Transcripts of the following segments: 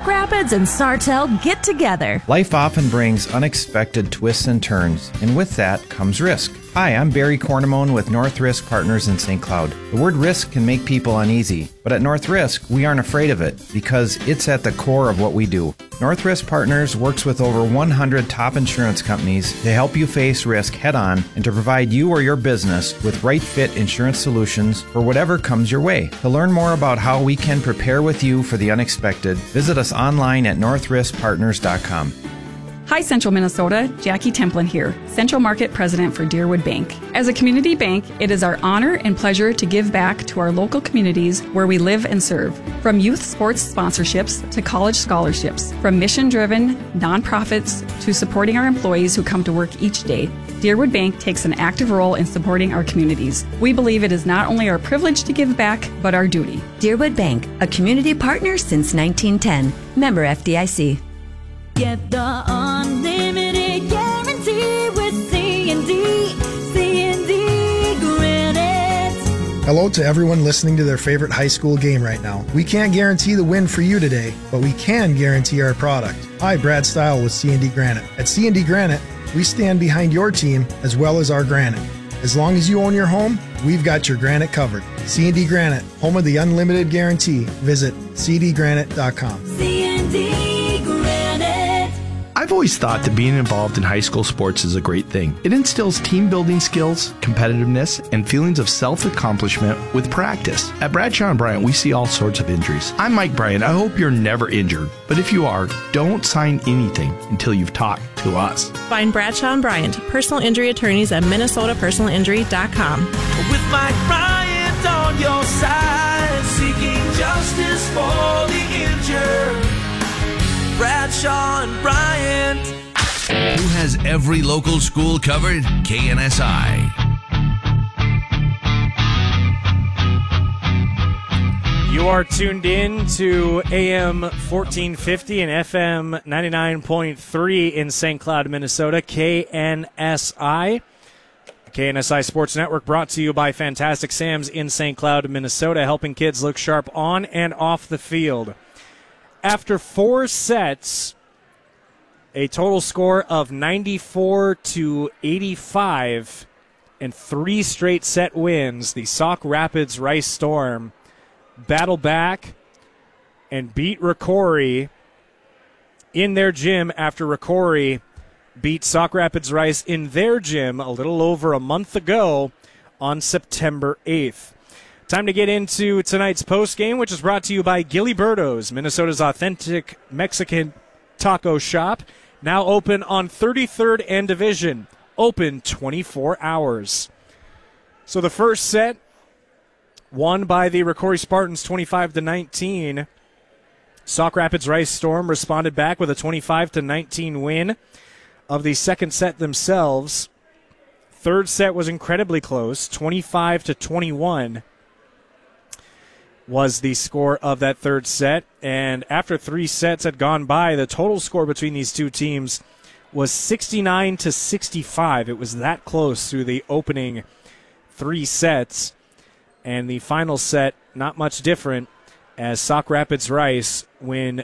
Sauk Rapids and Sartell get together. Life often brings unexpected twists and turns, and with that comes risk. Hi, I'm Barry Cornamone with North Risk Partners in St. Cloud. The word risk can make people uneasy, but at North Risk, we aren't afraid of it because it's at the core of what we do. North Risk Partners works with over 100 top insurance companies to help you face risk head-on and to provide you or your business with right-fit insurance solutions for whatever comes your way. To learn more about how we can prepare with you for the unexpected, visit us online at northriskpartners.com. Hi, Central Minnesota. Jackie Templin here, Central Market President for Deerwood Bank. As a community bank, it is our honor and pleasure to give back to our local communities where we live and serve. From youth sports sponsorships to college scholarships, from mission-driven nonprofits to supporting our employees who come to work each day, Deerwood Bank takes an active role in supporting our communities. We believe it is not only our privilege to give back, but our duty. Deerwood Bank, a community partner since 1910. Member FDIC. Get the unlimited guarantee with C&D Granite. Hello to everyone listening to their favorite high school game right now. We can't guarantee the win for you today, but we can guarantee our product. Hi, Brad Stile with C&D Granite. At C&D Granite, we stand behind your team as well as our granite. As long as you own your home, we've got your granite covered. C&D Granite, home of the unlimited guarantee. Visit cdgranite.com. C&D I've always thought that being involved in high school sports is a great thing. It instills team building skills, competitiveness, and feelings of self-accomplishment with practice. At Bradshaw and Bryant, we see all sorts of injuries. I'm Mike Bryant. I hope you're never injured. But if you are, don't sign anything until you've talked to us. Find Bradshaw and Bryant, personal injury attorneys at minnesotapersonalinjury.com. With Mike Bryant on your side, seeking justice for the injured. Bradshaw and Bryant. Who has every local school covered? KNSI. You are tuned in to AM 1450 and FM 99.3 in St. Cloud, Minnesota. KNSI. KNSI Sports Network brought to you by Fantastic Sam's in St. Cloud, Minnesota, helping kids look sharp on and off the field. After 4 sets, a total score of 94-85 and 3 straight set wins, the Sauk Rapids Rice Storm battle back and beat Rocori in their gym after Rocori beat Sauk Rapids Rice in their gym a little over a month ago on September 8th. Time to get into tonight's postgame, which is brought to you by Giliberto's, Minnesota's authentic Mexican taco shop. Now open on 33rd and Division. Open 24 hours. So the first set, won by the Rocori Spartans 25-19. Sauk Rapids Rice Storm responded back with a 25-19 win of the second set themselves. Third set was incredibly close, 25-21. Was the score of that third set. And after 3 sets had gone by, the total score between these two teams was 69-65. It was that close through the opening 3 sets. And the final set, not much different, as Sauk Rapids Rice win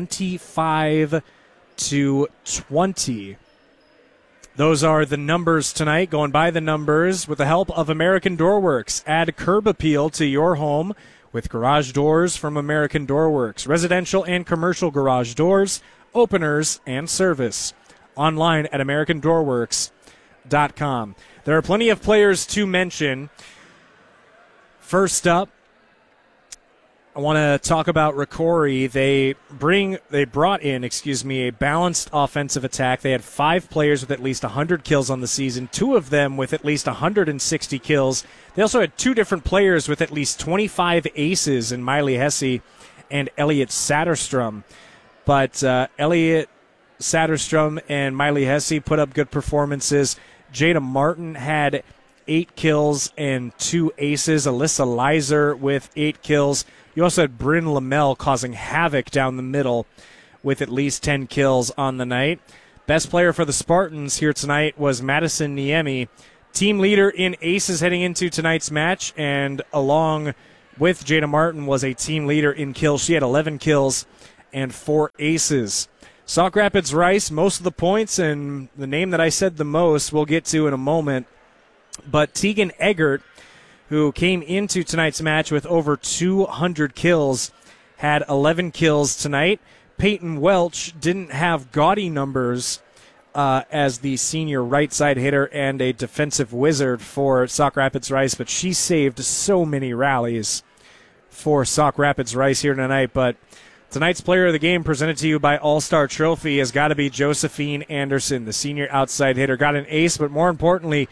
25-20. Those are the numbers tonight. Going by the numbers with the help of American Doorworks. Add curb appeal to your home with garage doors from American Doorworks. Residential and commercial garage doors, openers, and service. Online at AmericanDoorworks.com. There are plenty of players to mention. First up, I want to talk about Rocori. They brought in a balanced offensive attack. They had 5 players with at least 100 kills on the season, 2 of them with at least 160 kills. They also had 2 different players with at least 25 aces in Miley Hesse and Elliot Satterstrom. But Elliot Satterstrom and Miley Hesse put up good performances. Jada Martin had 8 kills and 2 aces. Alyssa Leiser with 8 kills. You also had Bryn Lamel causing havoc down the middle with at least 10 kills on the night. Best player for the Spartans here tonight was Madison Niemi, team leader in aces heading into tonight's match, and along with Jada Martin was a team leader in kills. She had 11 kills and 4 aces. Sauk Rapids Rice, most of the points, and the name that I said the most we'll get to in a moment. But Tegan Eggert, who came into tonight's match with over 200 kills, had 11 kills tonight. Peyton Welch didn't have gaudy numbers as the senior right side hitter and a defensive wizard for Sauk Rapids Rice, but she saved so many rallies for Sauk Rapids Rice here tonight. But tonight's player of the game, presented to you by All-Star Trophy, has got to be Josephine Anderson, the senior outside hitter. Got an ace, but more importantly,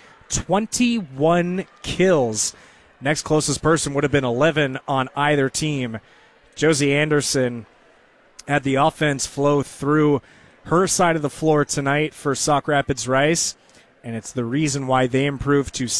21 kills. Next closest person would have been 11 on either team. Josie Anderson had the offense flow through her side of the floor tonight for Sauk Rapids Rice, and it's the reason why they improved to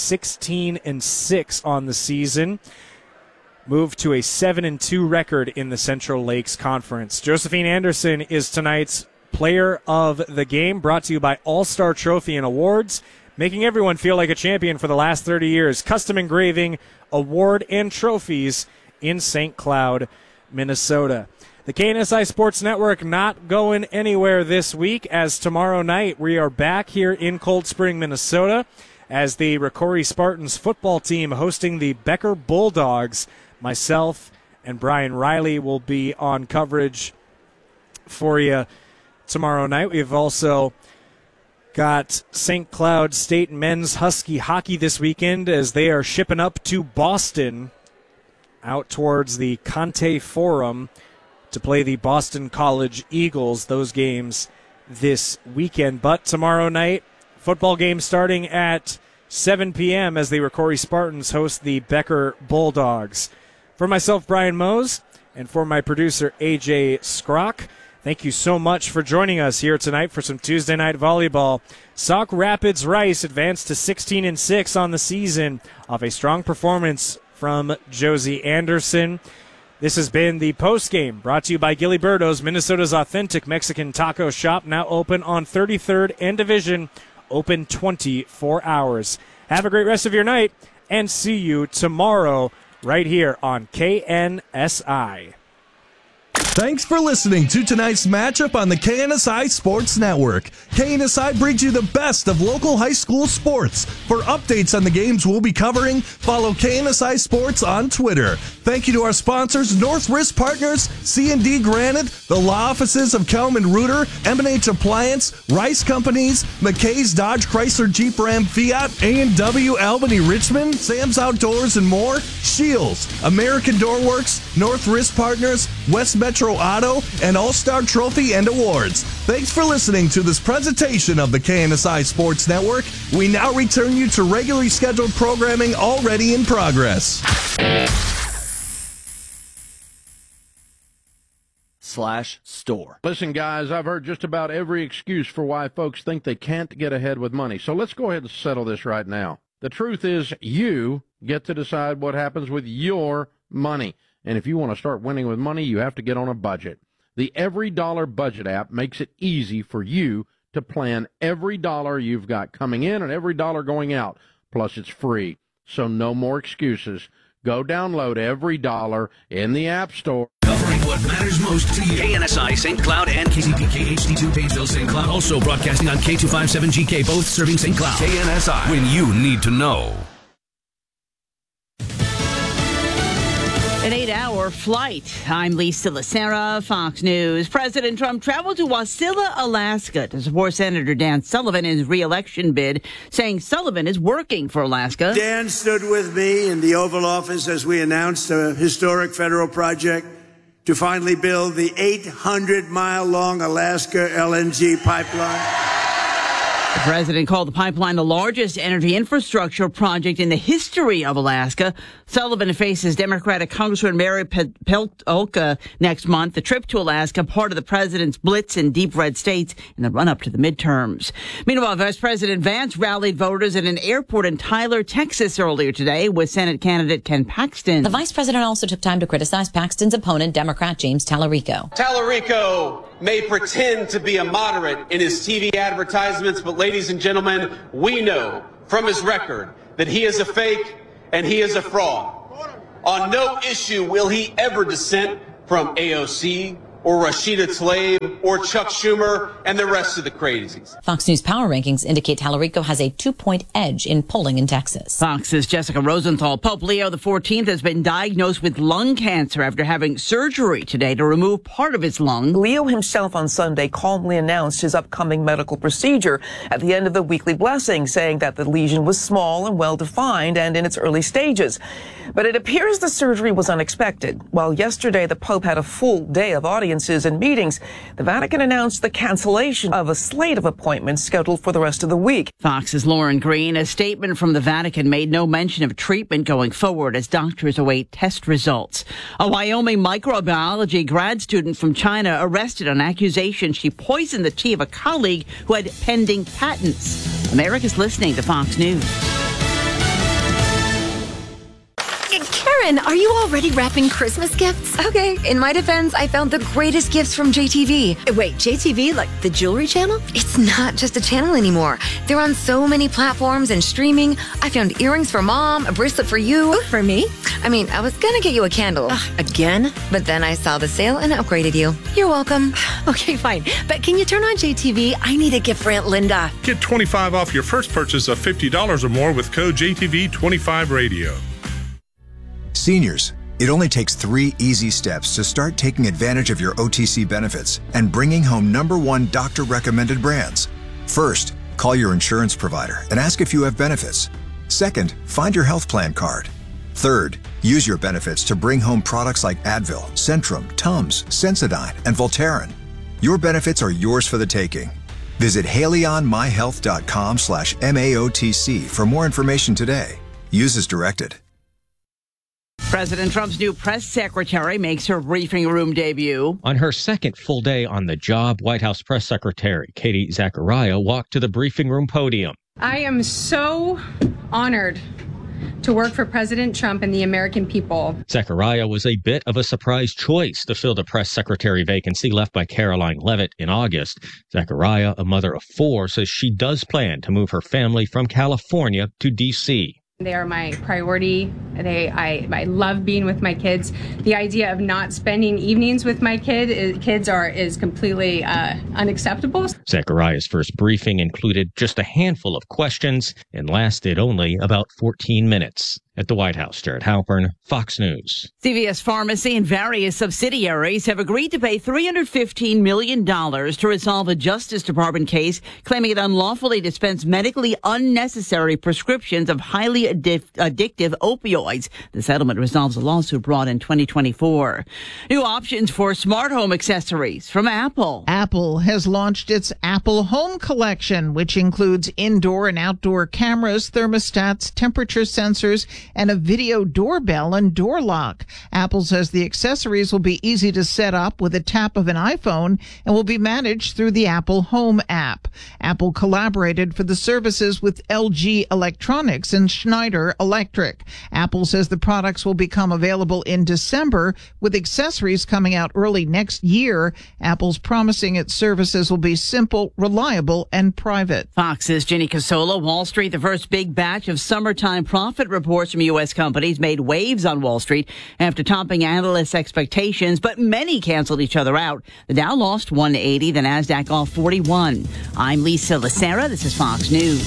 16-6 on the season, moved to a 7-2 record in the Central Lakes Conference. Josephine Anderson is tonight's player of the game, brought to you by All-Star Trophy and Awards, making everyone feel like a champion for the last 30 years. Custom engraving, award, and trophies in St. Cloud, Minnesota. The KNSI Sports Network not going anywhere this week, as tomorrow night we are back here in Cold Spring, Minnesota, as the Rocori Spartans football team hosting the Becker Bulldogs. Myself and Brian Riley will be on coverage for you tomorrow night. We've also got St. Cloud State men's Husky hockey this weekend, as they are shipping up to Boston out towards the Conte Forum to play the Boston College Eagles. Those games this weekend. But tomorrow night, football game starting at 7 p.m. as the Rocori Spartans host the Becker Bulldogs. For myself, Brian Mose, and for my producer, AJ Skrock, thank you so much for joining us here tonight for some Tuesday night volleyball. Sauk Rapids Rice advanced to 16-6 on the season off a strong performance from Josie Anderson. This has been the postgame, brought to you by Giliberto's, Minnesota's authentic Mexican taco shop, now open on 33rd and Division, open 24 hours. Have a great rest of your night, and see you tomorrow right here on KNSI. Thanks for listening to tonight's matchup on the KNSI Sports Network. KNSI brings you the best of local high school sports. For updates on the games we'll be covering, follow KNSI Sports on Twitter. Thank you to our sponsors, North Risk Partners, C&D Granite, the law offices of Kelman Reuter, M&H Appliance, Rice Companies, McKay's Dodge Chrysler Jeep Ram Fiat, A&W Albany Richmond, Sam's Outdoors and more, Shields, American Door Works, North Risk Partners, West Metro Auto, and All-Star Trophy and Awards. Thanks for listening to this presentation of the KNSI Sports Network. We now return you to regularly scheduled programming already in progress. /store. Listen, guys, I've heard just about every excuse for why folks think they can't get ahead with money. So let's go ahead and settle this right now. The truth is, you get to decide what happens with your money. And if you want to start winning with money, you have to get on a budget. The Every Dollar Budget app makes it easy for you to plan every dollar you've got coming in and every dollar going out. Plus, it's free. So no more excuses. Go download Every Dollar in the App Store. Covering what matters most to you. KNSI St. Cloud and KCPK HD2 Painesville St. Cloud. Also broadcasting on K257GK, both serving St. Cloud. KNSI, when you need to know. An 8-hour flight. I'm Lisa Lacera, Fox News. President Trump traveled to Wasilla, Alaska to support Senator Dan Sullivan in his re-election bid, saying Sullivan is working for Alaska. Dan stood with me in the Oval Office as we announced a historic federal project to finally build the 800-mile-long Alaska LNG pipeline. The president called the pipeline the largest energy infrastructure project in the history of Alaska. Sullivan faces Democratic Congresswoman Mary Peltola next month. The trip to Alaska, part of the president's blitz in deep red states in the run-up to the midterms. Meanwhile, Vice President Vance rallied voters at an airport in Tyler, Texas earlier today with Senate candidate Ken Paxton. The vice president also took time to criticize Paxton's opponent, Democrat James Tallarico. Tallarico may pretend to be a moderate in his TV advertisements, but ladies and gentlemen, we know from his record that he is a fake and he is a fraud. On no issue will he ever dissent from AOC or Rashida Tlaib or Chuck Schumer and the rest of the crazies. Fox News Power Rankings indicate Tallarico has a 2-point edge in polling in Texas. Fox's Jessica Rosenthal. Pope Leo XIV has been diagnosed with lung cancer after having surgery today to remove part of his lung. Leo himself on Sunday calmly announced his upcoming medical procedure at the end of the weekly blessing, saying that the lesion was small and well-defined and in its early stages. But it appears the surgery was unexpected. While yesterday the Pope had a full day of audiences and meetings, the Vatican announced the cancellation of a slate of appointments scheduled for the rest of the week. Fox's Lauren Green. A statement from the Vatican made no mention of treatment going forward as doctors await test results. A Wyoming microbiology grad student from China arrested on accusation she poisoned the tea of a colleague who had pending patents. America's listening to Fox News. Karen, are you already wrapping Christmas gifts? Okay, in my defense, I found the greatest gifts from JTV. Wait, JTV? Like the jewelry channel? It's not just a channel anymore. They're on so many platforms and streaming. I found earrings for Mom, a bracelet for you. Ooh, for me? I mean, I was gonna get you a candle. Again? But then I saw the sale and upgraded you. You're welcome. Okay, fine. But can you turn on JTV? I need a gift for Aunt Linda. Get $25 off your first purchase of $50 or more with code JTV25Radio. Seniors, it only takes 3 easy steps to start taking advantage of your OTC benefits and bringing home #1 doctor-recommended brands. First, call your insurance provider and ask if you have benefits. Second, find your health plan card. Third, use your benefits to bring home products like Advil, Centrum, Tums, Sensodyne, and Voltaren. Your benefits are yours for the taking. Visit HaleyOnMyHealth.com/MAOTC for more information today. Use as directed. President Trump's new press secretary makes her briefing room debut. On her second full day on the job, White House Press Secretary Katie Zachariah walked to the briefing room podium. I am so honored to work for President Trump and the American people. Zachariah was a bit of a surprise choice to fill the press secretary vacancy left by Caroline Leavitt in August. Zachariah, a mother of 4, says she does plan to move her family from California to D.C. They are my priority. I love being with my kids. The idea of not spending evenings with my kids is completely unacceptable. Zachariah's first briefing included just a handful of questions and lasted only about 14 minutes. At the White House, Jared Halpern, Fox News. CVS Pharmacy and various subsidiaries have agreed to pay $315 million to resolve a Justice Department case claiming it unlawfully dispensed medically unnecessary prescriptions of highly addictive opioids. The settlement resolves a lawsuit brought in 2024. New options for smart home accessories from Apple. Apple has launched its Apple Home Collection, which includes indoor and outdoor cameras, thermostats, temperature sensors, and a video doorbell and door lock. Apple says the accessories will be easy to set up with a tap of an iPhone and will be managed through the Apple Home app. Apple collaborated for the services with LG Electronics and Schneider Electric. Apple says the products will become available in December, with accessories coming out early next year. Apple's promising its services will be simple, reliable, and private. Fox's Ginny Casola. Wall Street, the first big batch of summertime profit reports from U.S. companies made waves on Wall Street after topping analysts' expectations, but many canceled each other out. The Dow lost 180, the Nasdaq off 41. I'm Lisa Lacera. This is Fox News.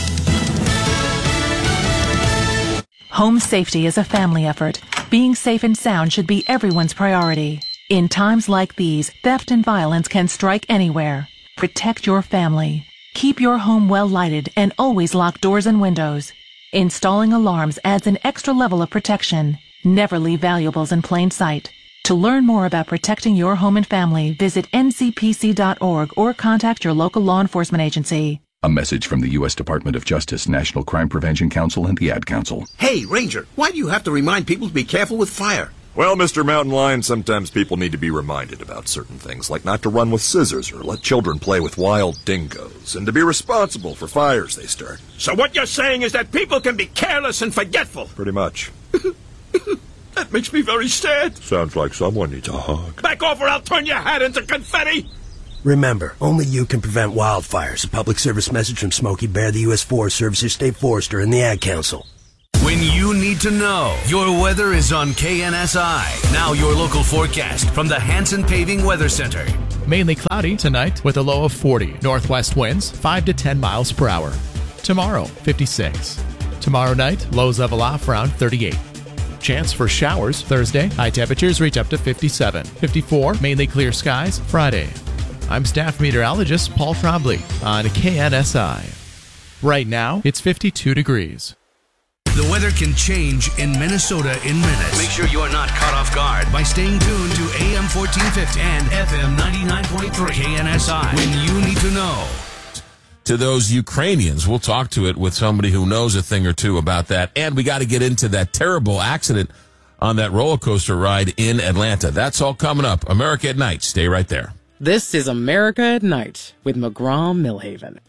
Home safety is a family effort. Being safe and sound should be everyone's priority. In times like these, theft and violence can strike anywhere. Protect your family. Keep your home well lighted and always lock doors and windows. Installing alarms adds an extra level of protection. Never leave valuables in plain sight. To learn more about protecting your home and family, visit ncpc.org or contact your local law enforcement agency. A message from the U.S. Department of Justice, National Crime Prevention Council, and the Ad Council. Hey, Ranger, why do you have to remind people to be careful with fire? Well, Mr. Mountain Lion, sometimes people need to be reminded about certain things, like not to run with scissors or let children play with wild dingoes, and to be responsible for fires they start. So what you're saying is that people can be careless and forgetful? Pretty much. That makes me very sad. Sounds like someone needs a hug. Back off or I'll turn your hat into confetti! Remember, only you can prevent wildfires. A public service message from Smokey Bear, the U.S. Forest Service, State Forester, and the Ad Council. When you need to know, your weather is on KNSI. Now your local forecast from the Hanson Paving Weather Center. Mainly cloudy tonight with a low of 40. Northwest winds 5 to 10 miles per hour. Tomorrow, 56. Tomorrow night, lows level off around 38. Chance for showers Thursday. High temperatures reach up to 57. 54, mainly clear skies Friday. I'm staff meteorologist Paul Trombley on KNSI. Right now, it's 52 degrees. The weather can change in Minnesota in minutes. Make sure you are not caught off guard by staying tuned to AM 1450 and FM 99.3 KNSI when you need to know. To those Ukrainians, we'll talk to it with somebody who knows a thing or two about that. And we got to get into that terrible accident on that roller coaster ride in Atlanta. That's all coming up. America at Night. Stay right there. This is America at Night with McGraw-Millhaven.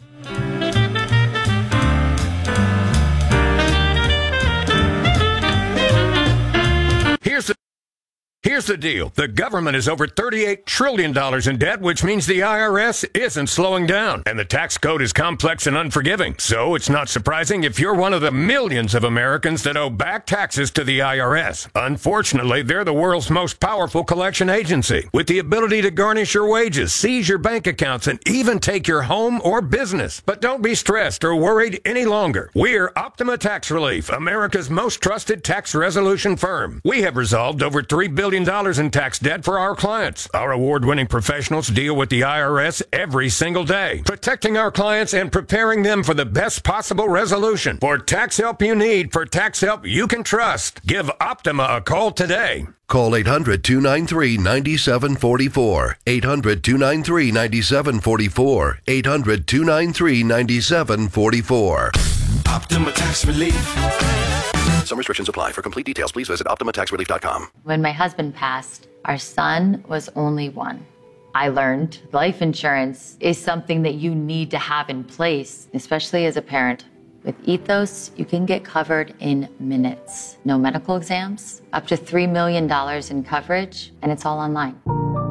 Here's the deal. The government is over $38 trillion in debt, which means the IRS isn't slowing down. And the tax code is complex and unforgiving. So it's not surprising if you're one of the millions of Americans that owe back taxes to the IRS. Unfortunately, they're the world's most powerful collection agency, with the ability to garnish your wages, seize your bank accounts, and even take your home or business. But don't be stressed or worried any longer. We're Optima Tax Relief, America's most trusted tax resolution firm. We have resolved over $3 billion in tax debt for our clients. Our award-winning professionals deal with the IRS every single day, protecting our clients and preparing them for the best possible resolution. For tax help you need, for tax help you can trust, give Optima a call today. Call 800-293-9744. 800-293-9744. 800-293-9744. Optima Tax Relief. Some restrictions apply. For complete details, please visit OptimaTaxRelief.com. When my husband passed, our son was only one. I learned life insurance is something that you need to have in place, especially as a parent. With Ethos, you can get covered in minutes. No medical exams, up to $3 million in coverage, and it's all online.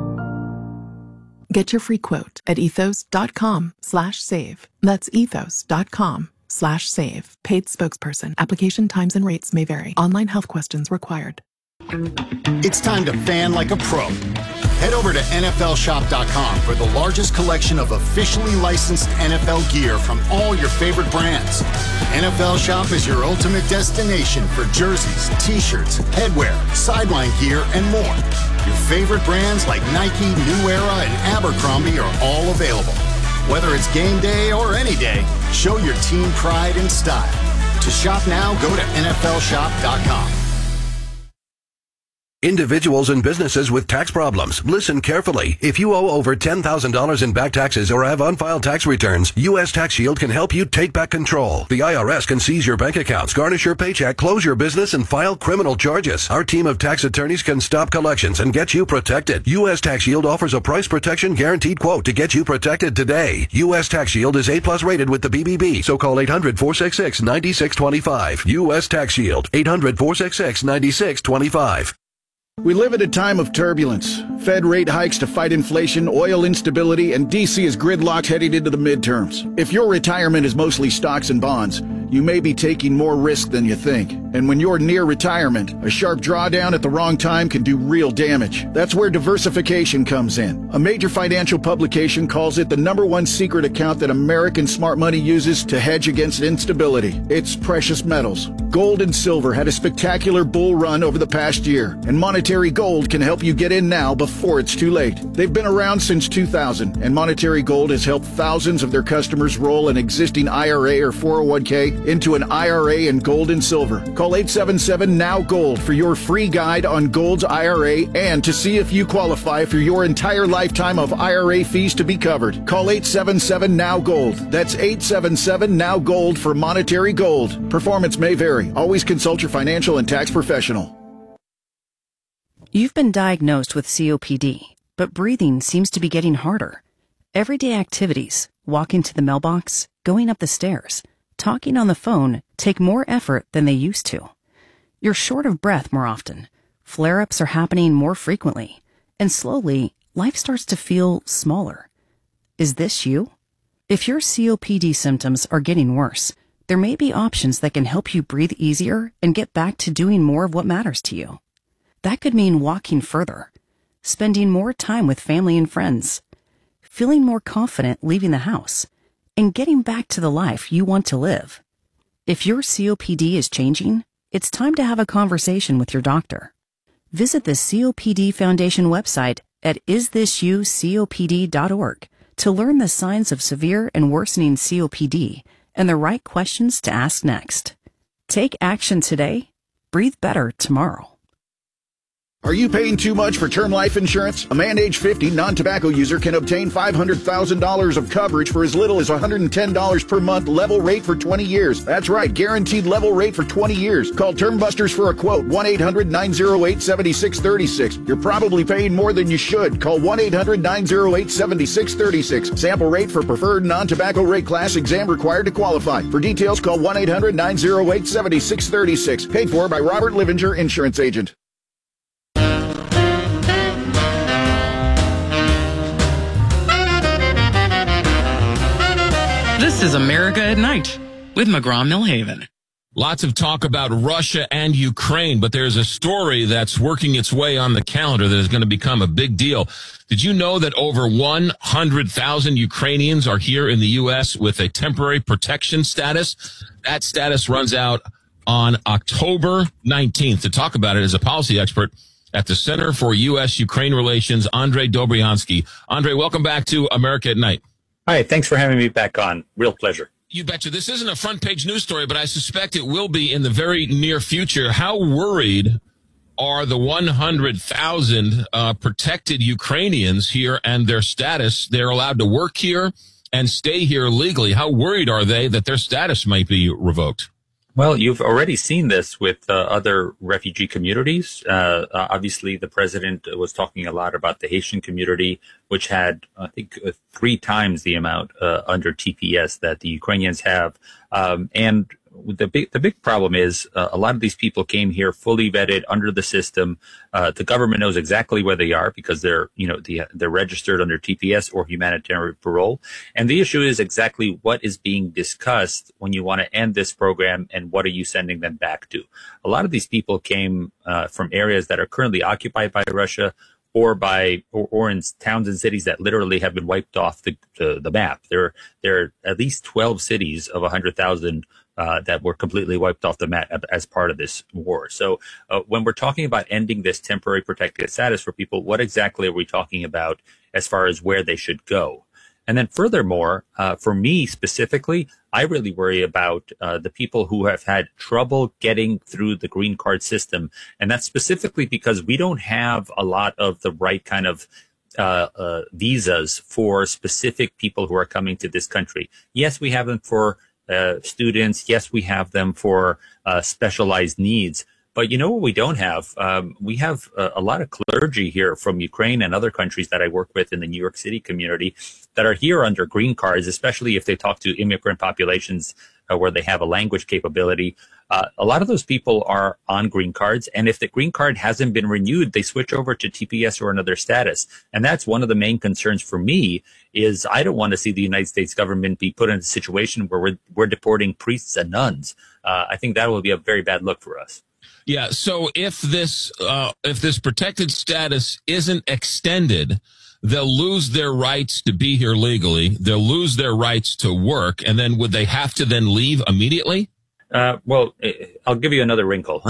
Get your free quote at ethos.com/save. That's ethos.com/save. Paid spokesperson. Application times and rates may vary. Online health questions required. It's time to fan like a pro. Head over to NFLshop.com for the largest collection of officially licensed NFL gear from all your favorite brands. NFL Shop is your ultimate destination for jerseys, t-shirts, headwear, sideline gear, and more. Your favorite brands like Nike, New Era, and Abercrombie are all available. Whether it's game day or any day, show your team pride and style. To shop now, go to NFLshop.com. Individuals and businesses with tax problems, listen carefully. If you owe over $10,000 in back taxes or have unfiled tax returns, U.S. Tax Shield can help you take back control. The IRS can seize your bank accounts, garnish your paycheck, close your business, and file criminal charges. Our team of tax attorneys can stop collections and get you protected. U.S. Tax Shield offers a price protection guaranteed quote to get you protected today. U.S. Tax Shield is A+ rated with the BBB, so call 800-466-9625. U.S. Tax Shield, 800-466-9625. We live at a time of turbulence. Fed rate hikes to fight inflation, oil instability, and D.C. is gridlocked heading into the midterms. If your retirement is mostly stocks and bonds, you may be taking more risk than you think. And when you're near retirement, a sharp drawdown at the wrong time can do real damage. That's where diversification comes in. A major financial publication calls it the #1 secret account that American smart money uses to hedge against instability. It's precious metals. Gold and silver had a spectacular bull run over the past year, and Monetary Gold can help you get in now before it's too late. They've been around since 2000, and Monetary Gold has helped thousands of their customers roll an existing IRA or 401k into an IRA in gold and silver. Call 877-NOW-GOLD for your free guide on Gold's IRA and to see if you qualify for your entire lifetime of IRA fees to be covered. Call 877-NOW-GOLD. That's 877-NOW-GOLD for Monetary Gold. Performance may vary. Always consult your financial and tax professional. You've been diagnosed with COPD, but breathing seems to be getting harder. Everyday activities, walking to the mailbox, going up the stairs, talking on the phone take more effort than they used to. You're short of breath more often. Flare-ups are happening more frequently. And slowly, life starts to feel smaller. Is this you? If your COPD symptoms are getting worse, there may be options that can help you breathe easier and get back to doing more of what matters to you. That could mean walking further, spending more time with family and friends, feeling more confident leaving the house, and getting back to the life you want to live. If your COPD is changing, it's time to have a conversation with your doctor. Visit the COPD Foundation website at isthisyoucopd.org to learn the signs of severe and worsening COPD and the right questions to ask next. Take action today. Breathe better tomorrow. Are you paying too much for term life insurance? A man age 50 non-tobacco user can obtain $500,000 of coverage for as little as $110 per month, level rate for 20 years. That's right, guaranteed level rate for 20 years. Call Term Busters for a quote, 1-800-908-7636. You're probably paying more than you should. Call 1-800-908-7636. Sample rate for preferred non-tobacco rate class, exam required to qualify. For details, call 1-800-908-7636. Paid for by Robert Livinger, Insurance Agent. This is America at Night with McGraw-Millhaven. Lots of talk about Russia and Ukraine, but there's a story that's working its way on the calendar that is going to become a big deal. Did you know that over 100,000 Ukrainians are here in the U.S. with a temporary protection status? That status runs out on October 19th. To talk about it is a policy expert at the Center for U.S.-Ukraine Relations, Andrei Dobriansky. Andrei, welcome back to America at Night. Hi, thanks for having me back on. Real pleasure. You betcha. This isn't a front page news story, but I suspect it will be in the very near future. How worried are the 100,000 protected Ukrainians here and their status? They're allowed to work here and stay here legally. How worried are they that their status might be revoked? Well, you've already seen this with other refugee communities. Obviously, the president was talking a lot about the Haitian community, which had, I think, 3 times the amount under TPS that the Ukrainians have. And the big problem is a lot of these people came here fully vetted under the system. The government knows exactly where they are because they're registered under TPS or humanitarian parole. And the issue is exactly what is being discussed when you want to end this program and what are you sending them back to? A lot of these people came from areas that are currently occupied by Russia or in towns and cities that literally have been wiped off the map. There are at least 12 cities of 100,000 that were completely wiped off the map as part of this war. So when we're talking about ending this temporary protected status for people, what exactly are we talking about as far as where they should go? And then furthermore, for me specifically, I really worry about the people who have had trouble getting through the green card system. And that's specifically because we don't have a lot of the right kind of visas for specific people who are coming to this country. Yes, we have them for students. Yes, we have them for specialized needs. But you know what we don't have? We have a lot of clergy here from Ukraine and other countries that I work with in the New York City community that are here under green cards, especially if they talk to immigrant populations where they have a language capability. A lot of those people are on green cards. And if the green card hasn't been renewed, they switch over to TPS or another status. And that's one of the main concerns for me is I don't want to see the United States government be put in a situation where we're deporting priests and nuns. I think that will be a very bad look for us. Yeah. So if this protected status isn't extended, they'll lose their rights to be here legally. They'll lose their rights to work. And then would they have to then leave immediately? Well, I'll give you another wrinkle.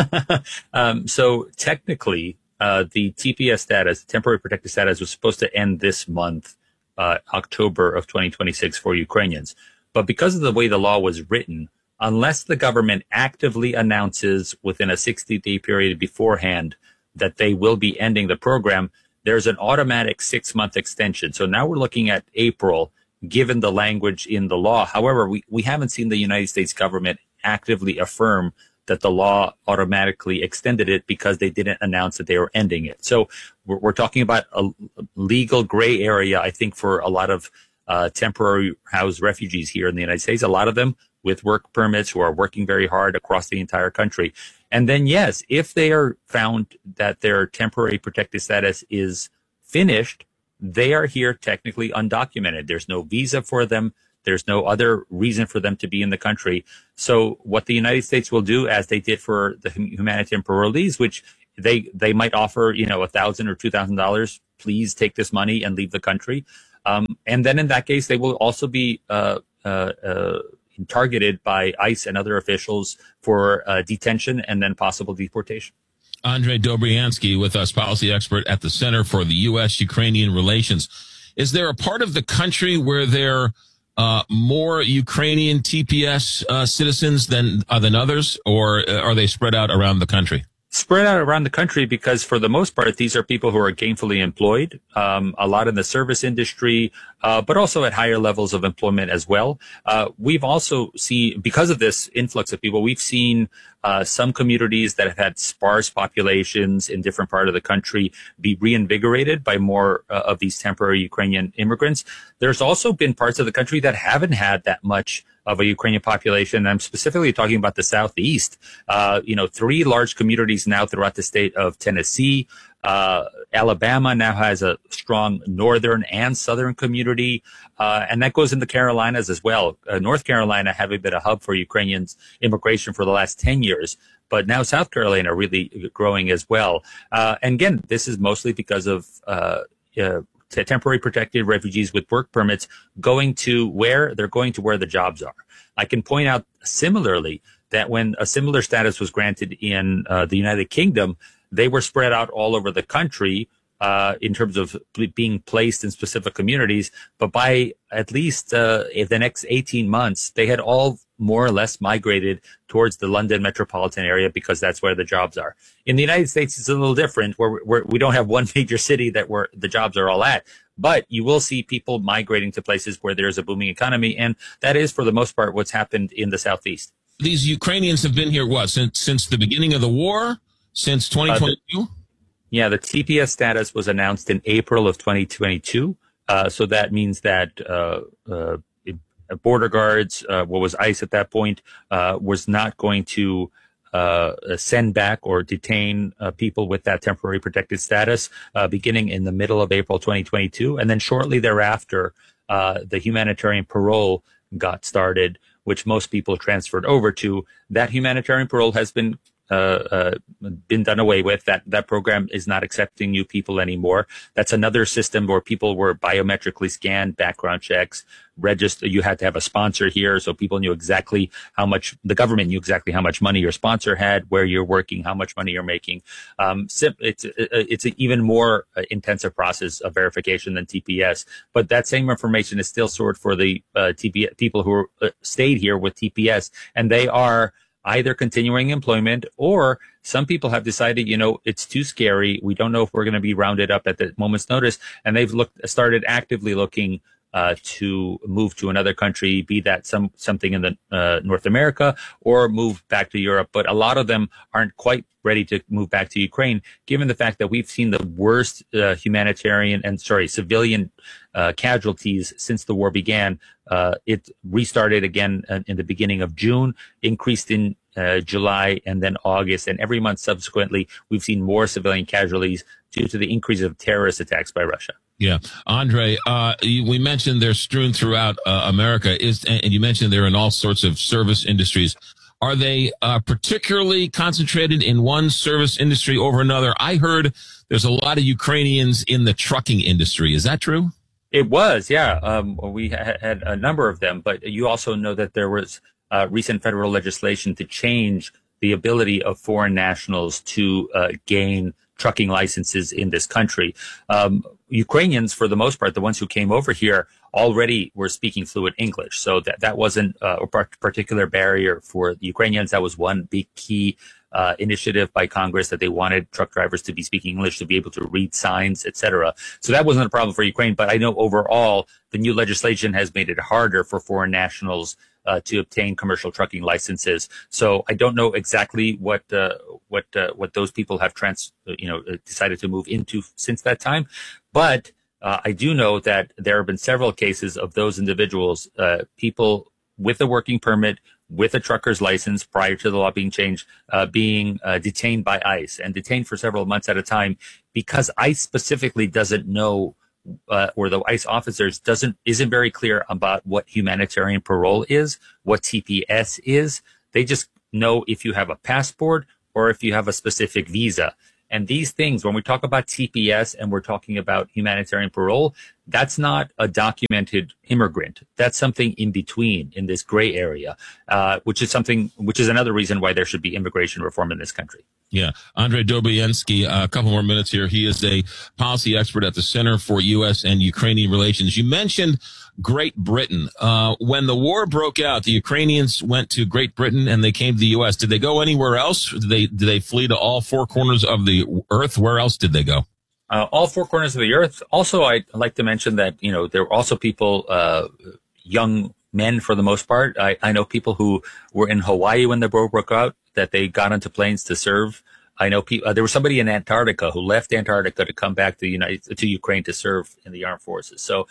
So technically, the TPS status, temporary protected status, was supposed to end this month, October of 2026 for Ukrainians. But because of the way the law was written, unless the government actively announces within a 60-day period beforehand that they will be ending the program, there's an automatic 6-month extension. So now we're looking at April, given the language in the law. However, we haven't seen the United States government actively affirm that the law automatically extended it because they didn't announce that they were ending it. So we're talking about a legal gray area, I think, for a lot of temporary house refugees here in the United States, a lot of them with work permits who are working very hard across the entire country. And then, yes, if they are found that their temporary protected status is finished, they are here technically undocumented. There's no visa for them. There's no other reason for them to be in the country. So what the United States will do, as they did for the humanitarian parolees, which they might offer, $1,000 or $2,000, please take this money and leave the country. And then in that case, they will also be targeted by ICE and other officials for detention and then possible deportation. Andrei Dobriansky with us, policy expert at the Center for the U.S.-Ukrainian Relations. Is there a part of the country where there are more Ukrainian TPS citizens than others, or are they spread out around the country? Spread out around the country because, for the most part, these are people who are gainfully employed, a lot in the service industry, but also at higher levels of employment as well. We've also seen, because of this influx of people, we've seen some communities that have had sparse populations in different parts of the country be reinvigorated by more of these temporary Ukrainian immigrants. There's also been parts of the country that haven't had that much of a Ukrainian population. I'm specifically talking about the Southeast. 3 large communities now throughout the state of Tennessee. Alabama now has a strong northern and southern community, and that goes into Carolinas as well. North Carolina having been a hub for Ukrainians immigration for the last 10 years, but now South Carolina really growing as well. And again, this is mostly because of temporary protected refugees with work permits going to where the jobs are. I can point out similarly that when a similar status was granted in the United Kingdom, they were spread out all over the country in terms of being placed in specific communities. But by at least the next 18 months, they had all more or less migrated towards the London metropolitan area because that's where the jobs are. In the United States, it's a little different, where we don't have one major city where the jobs are all at. But you will see people migrating to places where there's a booming economy, and that is, for the most part, what's happened in the Southeast. These Ukrainians have been here, since the beginning of the war? Since 2022? Yeah, the TPS status was announced in April of 2022. So that means that border guards, what was ICE at that point, was not going to send back or detain people with that temporary protected status beginning in the middle of April 2022. And then shortly thereafter, the humanitarian parole got started, which most people transferred over to. That humanitarian parole has been done away with. That program is not accepting new people anymore. That's another system where people were biometrically scanned, background checks, register. You had to have a sponsor here, so people knew exactly the government knew exactly how much money your sponsor had, where you're working, how much money you're making. It's an even more intensive process of verification than TPS, but that same information is still stored for the TPS people who stayed here with TPS, and they are either continuing employment, or some people have decided, it's too scary. We don't know if we're going to be rounded up at the moment's notice. And they've started actively looking to move to another country, be that something in the North America, or move back to Europe. But a lot of them aren't quite ready to move back to Ukraine, given the fact that we've seen the worst civilian casualties since the war began. It restarted again in the beginning of June, increased in July and then August, and every month subsequently, we've seen more civilian casualties due to the increase of terrorist attacks by Russia. Yeah. Andrei, we mentioned they're strewn throughout America, and you mentioned they're in all sorts of service industries. Are they particularly concentrated in one service industry over another? I heard there's a lot of Ukrainians in the trucking industry. Is that true? It was, yeah. We had a number of them, but you also know that there was recent federal legislation to change the ability of foreign nationals to gain trucking licenses in this country. Ukrainians, for the most part, the ones who came over here, already were speaking fluent English. So that wasn't a particular barrier for the Ukrainians. That was one big key initiative by Congress, that they wanted truck drivers to be speaking English, to be able to read signs, etc. So that wasn't a problem for Ukraine. But I know overall, the new legislation has made it harder for foreign nationals to obtain commercial trucking licenses. So I don't know exactly what those people have decided to move into since that time. But I do know that there have been several cases of those individuals, people with a working permit, with a trucker's license prior to the law being changed, being detained by ICE, and detained for several months at a time, because ICE specifically doesn't know or the ICE officers isn't very clear about what humanitarian parole is, what TPS is. They just know if you have a passport or if you have a specific visa. And these things, when we talk about TPS and we're talking about humanitarian parole, that's not a documented immigrant. That's something in between, in this gray area, which is another reason why there should be immigration reform in this country. Yeah. Andrei Dobriansky, a couple more minutes here. He is a policy expert at the Center for U.S. and Ukrainian Relations. You mentioned Great Britain. When the war broke out, the Ukrainians went to Great Britain and they came to the U.S. Did they go anywhere else? Did they flee to all four corners of the earth? Where else did they go? All four corners of the earth. Also, I'd like to mention that, there were also people, young men for the most part. I know people who were in Hawaii when the war broke out, that they got onto planes to serve. I know there was somebody in Antarctica who left Antarctica to come back to Ukraine to serve in the armed forces. So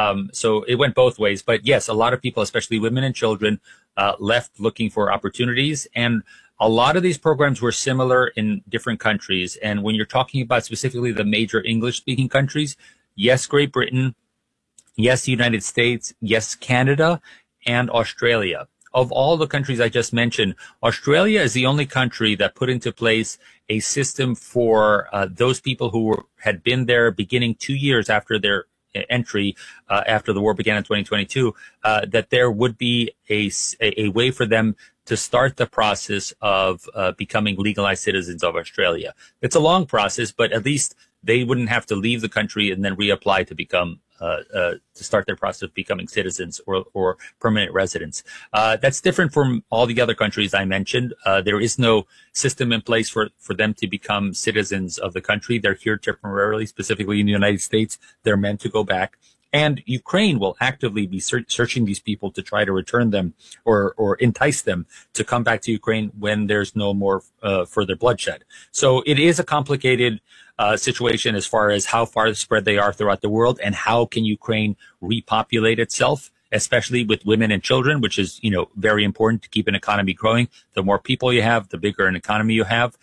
it went both ways. But yes, a lot of people, especially women and children, left looking for opportunities. And a lot of these programs were similar in different countries. And when you're talking about specifically the major English-speaking countries, yes, Great Britain, yes, the United States, yes, Canada, and Australia. Of all the countries I just mentioned, Australia is the only country that put into place a system for those people who had been there beginning 2 years after their entry, after the war began in 2022, that there would be a way for them to start the process of becoming legalized citizens of Australia. It's a long process, but at least they wouldn't have to leave the country and then reapply to become to start their process of becoming citizens or permanent residents. That's different from all the other countries I mentioned. There is no system in place for them to become citizens of the country. They're here temporarily, specifically in the United States. They're meant to go back. And Ukraine will actively be searching these people to try to return them or entice them to come back to Ukraine when there's no more further bloodshed. So it is a complicated situation as far as how far spread they are throughout the world and how can Ukraine repopulate itself, especially with women and children, which is, very important to keep an economy growing. The more people you have, the bigger an economy you have.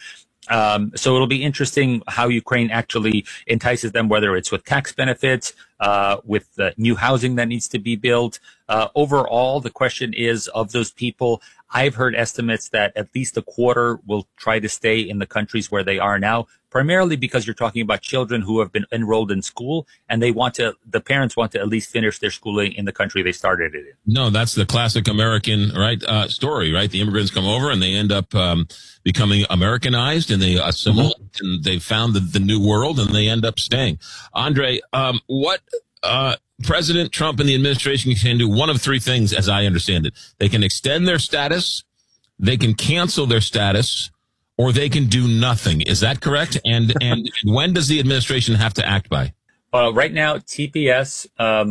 So it'll be interesting how Ukraine actually entices them, whether it's with tax benefits, with new housing that needs to be built. Overall, the question is, of those people, I've heard estimates that at least a quarter will try to stay in the countries where they are now, primarily because you're talking about children who have been enrolled in school and the parents want to at least finish their schooling in the country they started it in. No, that's the classic American, story, right? The immigrants come over and they end up becoming Americanized and they assimilate and they found the new world and they end up staying. Andrei, what President Trump and the administration can do one of three things, as I understand it. They can extend their status, they can cancel their status, or they can do nothing. Is that correct? And when does the administration have to act by? Right now, TPS,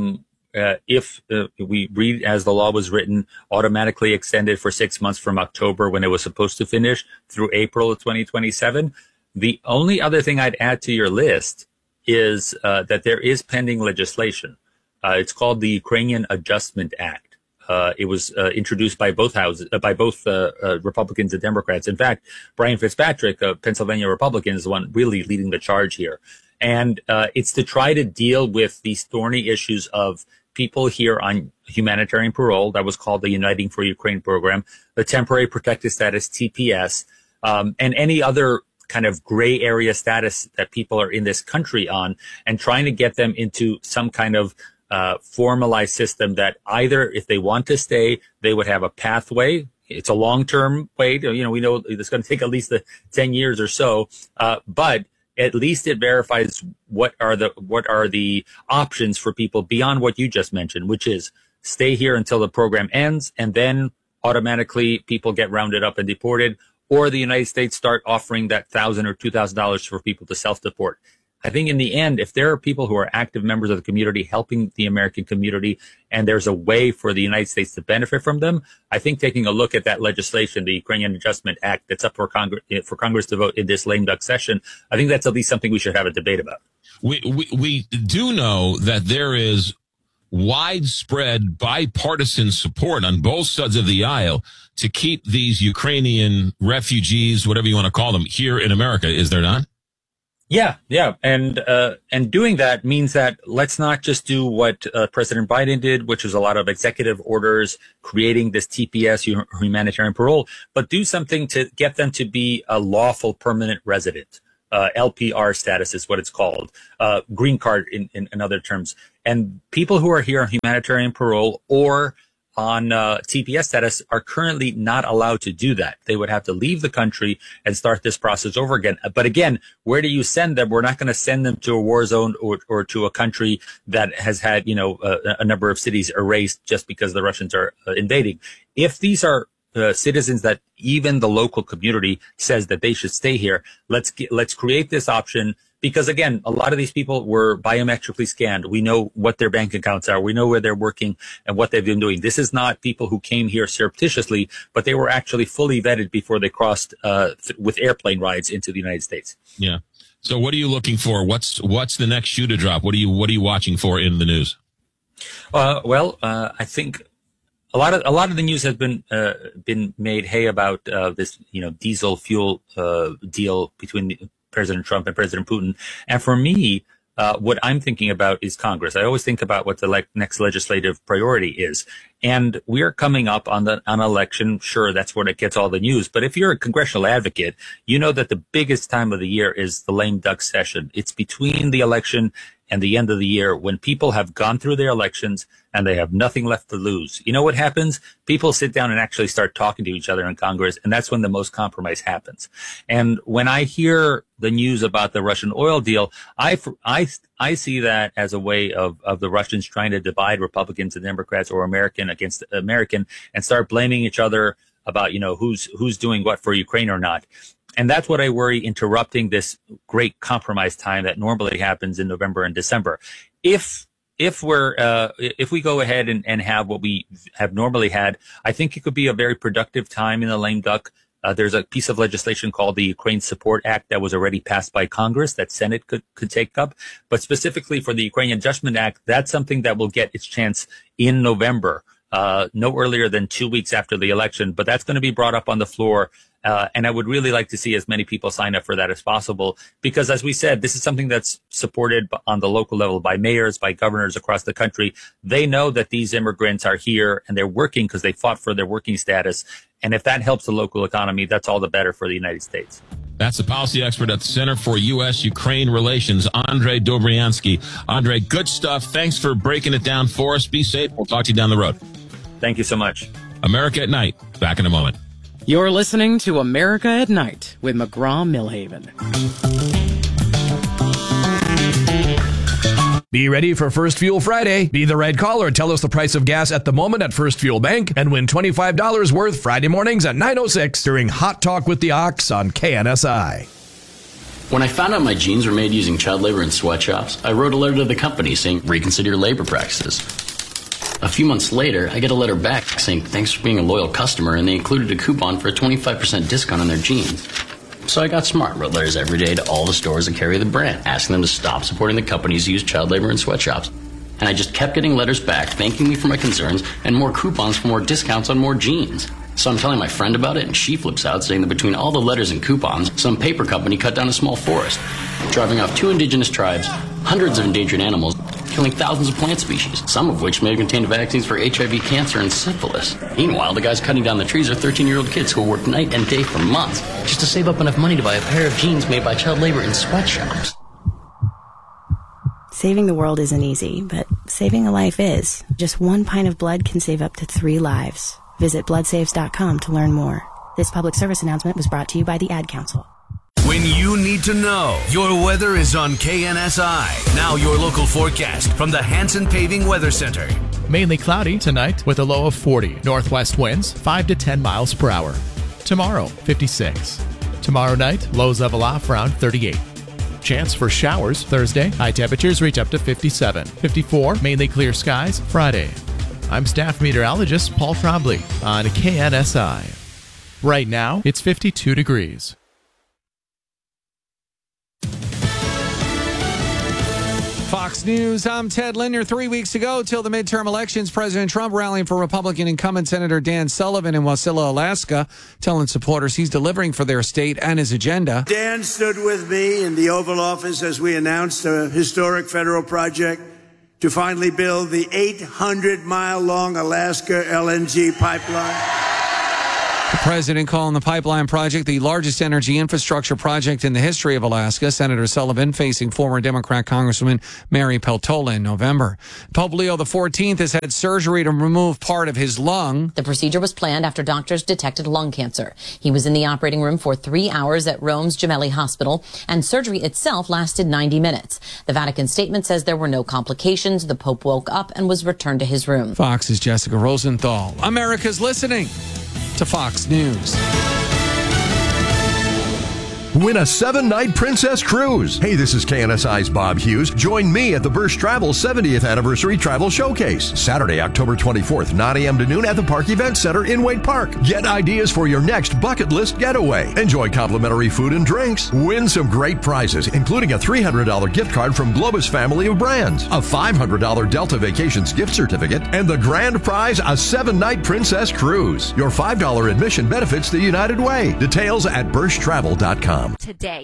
if we read as the law was written, automatically extended for 6 months from October when it was supposed to finish through April of 2027. The only other thing I'd add to your list is that there is pending legislation. It's called the Ukrainian Adjustment Act. It was introduced by both houses, by both Republicans and Democrats. In fact, Brian Fitzpatrick, a Pennsylvania Republican, is the one really leading the charge here. And it's to try to deal with these thorny issues of people here on humanitarian parole. That was called the Uniting for Ukraine program, the Temporary Protected Status, TPS, and any other kind of gray area status that people are in this country on, and trying to get them into some kind of formalized system that either, if they want to stay, they would have a pathway. It's a long-term way. We know it's going to take at least 10 years or so, but at least it verifies what are the options for people beyond what you just mentioned, which is stay here until the program ends, and then automatically people get rounded up and deported, or the United States start offering that $1,000 or $2,000 for people to self-deport. I think in the end, if there are people who are active members of the community helping the American community, and there's a way for the United States to benefit from them, I think taking a look at that legislation, the Ukrainian Adjustment Act, that's up for Congress to vote in this lame duck session, I think that's at least something we should have a debate about. We do know that there is widespread bipartisan support on both sides of the aisle to keep these Ukrainian refugees, whatever you want to call them, here in America. Is there not? Yeah, and doing that means that let's not just do what President Biden did, which was a lot of executive orders creating this TPS, humanitarian parole, but do something to get them to be a lawful permanent resident. LPR status is what it's called, green card in other terms. And people who are here on humanitarian parole or on TPS status are currently not allowed to do that. They would have to leave the country and start this process over again. But again, where do you send them? We're not going to send them to a war zone or to a country that has had, a number of cities erased just because the Russians are invading. If these are citizens that even the local community says that they should stay here, let's create this option. Because again, a lot of these people were biometrically scanned. We know what their bank accounts are. We know where they're working and what they've been doing. This is not people who came here surreptitiously, but they were actually fully vetted before they crossed with airplane rides into the United States. Yeah. So what are you looking for? What's the next shoe to drop? What are you watching for in the news? I think a lot of the news has been made hay about this diesel fuel deal between President Trump and President Putin. And for me, what I'm thinking about is Congress. I always think about what the next legislative priority is. And we're coming up on an election. Sure, that's when it gets all the news. But if you're a congressional advocate, you know that the biggest time of the year is the lame duck session. It's between the election and the end of the year when people have gone through their elections and they have nothing left to lose. You know what happens? People sit down and actually start talking to each other in Congress, and that's when the most compromise happens. And when I hear the news about the Russian oil deal, I see that as a way of the Russians trying to divide Republicans and Democrats or American against American and start blaming each other about, who's doing what for Ukraine or not. And that's what I worry, interrupting this great compromise time that normally happens in November and December. If we go ahead and have what we have normally had, I think it could be a very productive time in the lame duck. There's a piece of legislation called the Ukraine Support Act that was already passed by Congress that Senate could take up. But specifically for the Ukrainian Adjustment Act, that's something that will get its chance in November, no earlier than 2 weeks after the election. But that's going to be brought up on the floor. And I would really like to see as many people sign up for that as possible, because as we said, this is something that's supported on the local level by mayors, by governors across the country. They know that these immigrants are here and they're working because they fought for their working status. And if that helps the local economy, that's all the better for the United States. That's the policy expert at the Center for U.S.-Ukraine Relations, Andrei Dobriansky. Andrei, good stuff. Thanks for breaking it down for us. Be safe. We'll talk to you down the road. Thank you so much. America at Night. Back in a moment. You're listening to America at Night with McGraw-Milhaven. Be ready for First Fuel Friday. Be the right caller and tell us the price of gas at the moment at First Fuel Bank and win $25 worth Friday mornings at 9:06 during Hot Talk with the Ox on KNSI. When I found out my jeans were made using child labor in sweatshops, I wrote a letter to the company saying, reconsider your labor practices. A few months later, I get a letter back saying thanks for being a loyal customer, and they included a coupon for a 25% discount on their jeans. So I got smart, wrote letters every day to all the stores that carry the brand, asking them to stop supporting the companies who use child labor in sweatshops. And I just kept getting letters back thanking me for my concerns and more coupons for more discounts on more jeans. So I'm telling my friend about it, and she flips out, saying that between all the letters and coupons, some paper company cut down a small forest, driving off 2 indigenous tribes, hundreds of endangered animals, killing thousands of plant species, some of which may have contained vaccines for HIV, cancer, and syphilis. Meanwhile, the guys cutting down the trees are 13-year-old kids who will work night and day for months just to save up enough money to buy a pair of jeans made by child labor in sweatshops. Saving the world isn't easy, but saving a life is. Just 1 pint of blood can save up to 3 lives. Visit bloodsaves.com to learn more. This public service announcement was brought to you by the Ad Council. When you need to know, your weather is on KNSI. Now your local forecast from the Hanson Paving Weather Center. Mainly cloudy tonight with a low of 40. Northwest winds 5 to 10 miles per hour. Tomorrow, 56. Tomorrow night, lows level off around 38. Chance for showers Thursday. High temperatures reach up to 57. 54, mainly clear skies Friday. I'm staff meteorologist Paul Trombley on KNSI. Right now, it's 52 degrees. Fox News, I'm Ted Linder. 3 weeks ago, till the midterm elections, President Trump rallying for Republican incumbent Senator Dan Sullivan in Wasilla, Alaska, telling supporters he's delivering for their state and his agenda. Dan stood with me in the Oval Office as we announced a historic federal project to finally build the 800-mile-long Alaska LNG pipeline. The president calling the pipeline project the largest energy infrastructure project in the history of Alaska. Senator Sullivan facing former Democrat Congresswoman Mary Peltola in November. Pope Leo XIV has had surgery to remove part of his lung. The procedure was planned after doctors detected lung cancer. He was in the operating room for 3 hours at Rome's Gemelli Hospital, and surgery itself lasted 90 minutes. The Vatican statement says there were no complications. The Pope woke up and was returned to his room. Fox's Jessica Rosenthal. America's listening to Fox News. Win a 7-night Princess Cruise. Hey, this is KNSI's Bob Hughes. Join me at the Birch Travel 70th Anniversary Travel Showcase. Saturday, October 24th, 9 a.m. to noon at the Park Event Center in Wade Park. Get ideas for your next bucket list getaway. Enjoy complimentary food and drinks. Win some great prizes, including a $300 gift card from Globus family of brands, a $500 Delta Vacations gift certificate, and the grand prize, a 7-night Princess Cruise. Your $5 admission benefits the United Way. Details at birchtravel.com. Today.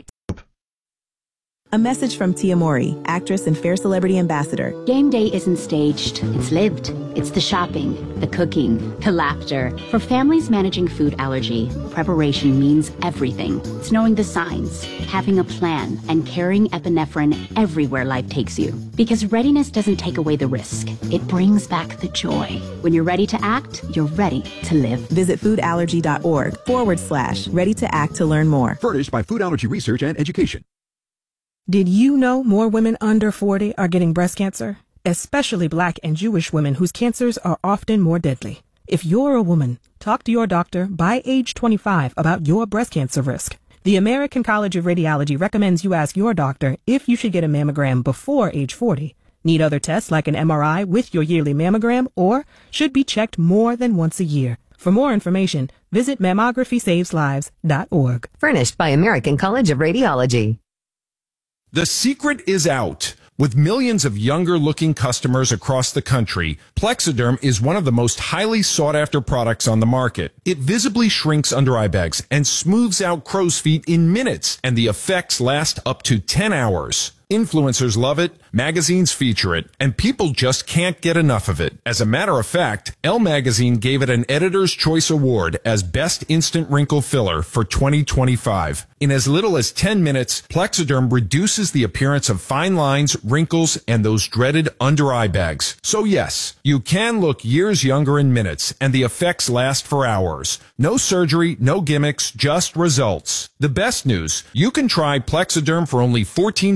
A message from Tia Mori, actress and Fair Celebrity Ambassador. Game day isn't staged, it's lived. It's the shopping, the cooking, the laughter. For families managing food allergy, preparation means everything. It's knowing the signs, having a plan, and carrying epinephrine everywhere life takes you. Because readiness doesn't take away the risk, it brings back the joy. When you're ready to act, you're ready to live. Visit foodallergy.org/ready to act to learn more. Furnished by Food Allergy Research and Education. Did you know more women under 40 are getting breast cancer? Especially Black and Jewish women whose cancers are often more deadly. If you're a woman, talk to your doctor by age 25 about your breast cancer risk. The American College of Radiology recommends you ask your doctor if you should get a mammogram before age 40, need other tests like an MRI with your yearly mammogram, or should be checked more than once a year. For more information, visit mammographysaveslives.org. Furnished by American College of Radiology. The secret is out. With millions of younger-looking customers across the country, Plexiderm is one of the most highly sought-after products on the market. It visibly shrinks under eye bags and smooths out crow's feet in minutes, and the effects last up to 10 hours. Influencers love it, magazines feature it, and people just can't get enough of it. As a matter of fact, Elle Magazine gave it an Editor's Choice Award as Best Instant Wrinkle Filler for 2025. In as little as 10 minutes, Plexiderm reduces the appearance of fine lines, wrinkles, and those dreaded under-eye bags. So yes, you can look years younger in minutes, and the effects last for hours. No surgery, no gimmicks, just results. The best news, you can try Plexiderm for only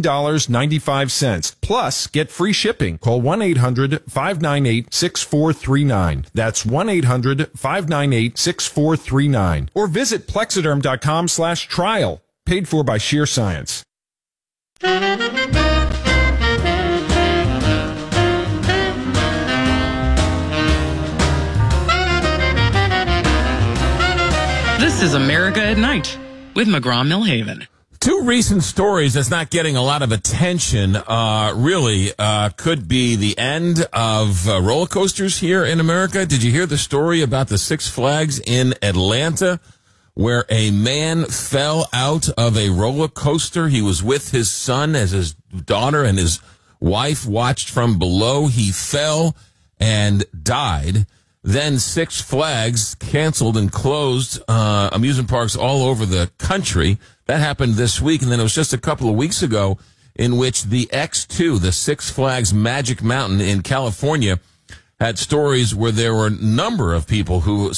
$14.95. Plus, get free shipping. Call 1-800-598-6439. That's 1-800-598-6439. Or visit Plexiderm.com/trial. Paid for by Sheer Science. This is America at Night with McGraw-Millhaven. Two recent stories that's not getting a lot of attention really could be the end of roller coasters here in America. Did you hear the story about the Six Flags in Atlanta where a man fell out of a roller coaster? He was with his son as his daughter and his wife watched from below. He fell and died. Then Six Flags canceled and closed amusement parks all over the country. That happened this week, and then it was just a couple of weeks ago in which the X2, the Six Flags Magic Mountain in California, had stories where there were a number of people who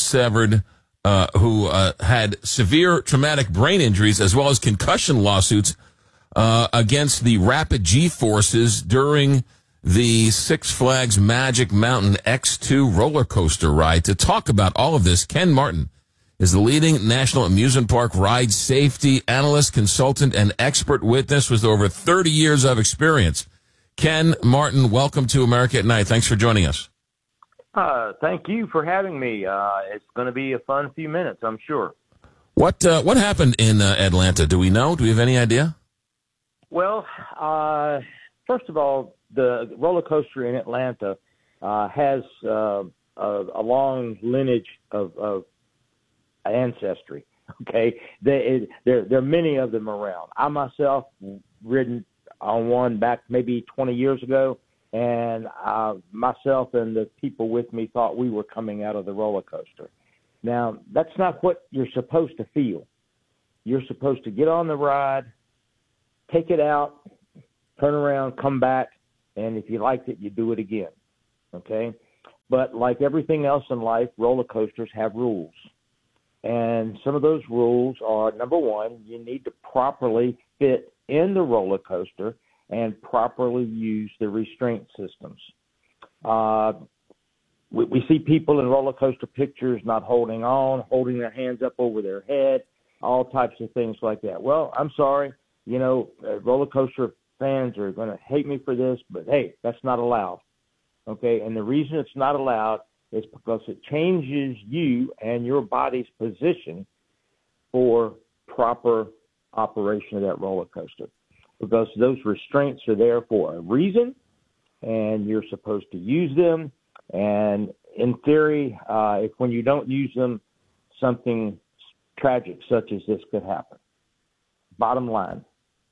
had severe traumatic brain injuries as well as concussion lawsuits against the rapid G-forces during the Six Flags Magic Mountain X2 roller coaster ride. To talk about all of this, Ken Martin is the leading national amusement park ride safety analyst, consultant, and expert witness with over 30 years of experience. Ken Martin, welcome to America at Night. Thanks for joining us. Thank you for having me. It's going to be a fun few minutes, I'm sure. What happened in Atlanta? Do we know? Do we have any idea? Well, first of all, the roller coaster in Atlanta has a long lineage of ancestry. Okay, there are many of them around. I myself ridden on one back maybe 20 years ago, and myself and the people with me thought we were coming out of the roller coaster. Now, that's not what you're supposed to feel. You're supposed to get on the ride, take it out, turn around, come back, and if you liked it, you do it again. Okay? But like everything else in life, roller coasters have rules. And some of those rules are, number one, you need to properly fit in the roller coaster and properly use the restraint systems. We see people in roller coaster pictures not holding on, holding their hands up over their head, all types of things like that. Well, I'm sorry, roller coaster fans are going to hate me for this, but hey, that's not allowed. Okay, and the reason it's not allowed is because it changes you and your body's position for proper operation of that roller coaster. Because those restraints are there for a reason, and you're supposed to use them. And in theory, if when you don't use them, something tragic such as this could happen. Bottom line.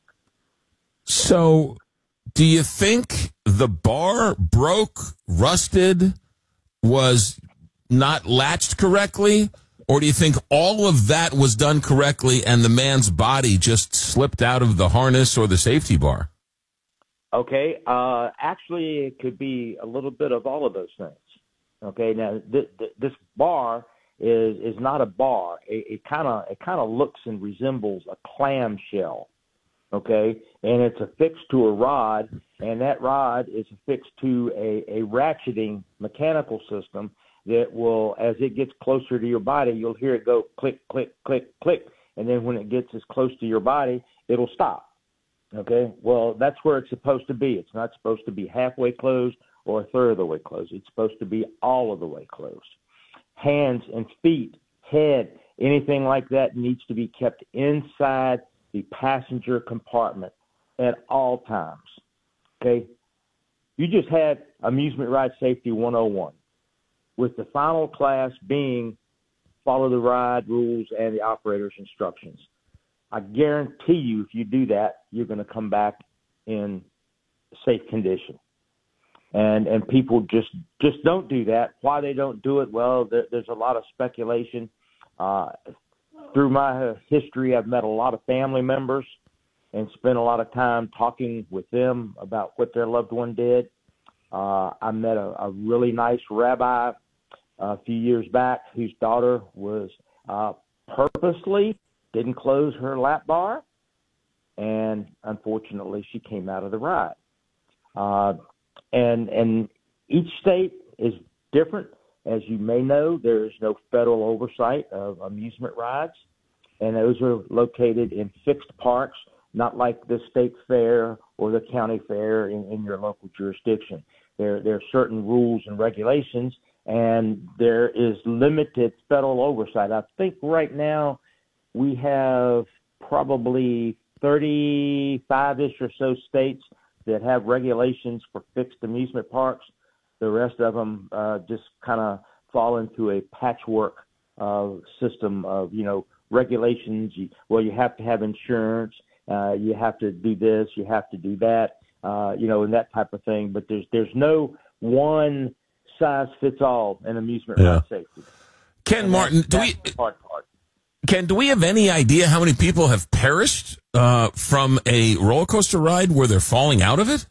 So, do you think the bar broke, rusted, was not latched correctly? Or do you think all of that was done correctly and the man's body just slipped out of the harness or the safety bar? Okay. Actually, it could be a little bit of all of those things. Okay. Now, this bar is not a bar. It kind of looks and resembles a clamshell. Okay. And it's affixed to a rod, and that rod is affixed to a ratcheting mechanical system that will, as it gets closer to your body, you'll hear it go click, click, click, click. And then when it gets as close to your body, it'll stop. Okay? Well, that's where it's supposed to be. It's not supposed to be halfway closed or a third of the way closed. It's supposed to be all of the way closed. Hands and feet, head, anything like that needs to be kept inside the passenger compartment at all times. Okay? You just had Amusement Ride Safety 101. With the final class being follow the ride rules and the operator's instructions. I guarantee you, if you do that, you're going to come back in safe condition. And people just don't do that. Why they don't do it? Well, there's a lot of speculation. Through my history, I've met a lot of family members and spent a lot of time talking with them about what their loved one did. I met a really nice rabbi a few years back whose daughter was purposely didn't close her lap bar, and unfortunately she came out of the ride. And each state is different. As you may know, there is no federal oversight of amusement rides, and those are located in fixed parks, not like the state fair or the county fair in your local jurisdiction. There are certain rules and regulations, and there is limited federal oversight. I think right now we have probably 35-ish or so states that have regulations for fixed amusement parks. The rest of them just kind of fall into a patchwork system of, regulations. You have to have insurance. You have to do this. You have to do that, and that type of thing. But there's no one size fits all in amusement ride safety. Ken Martin, do we have any idea how many people have perished from a roller coaster ride where they're falling out of it?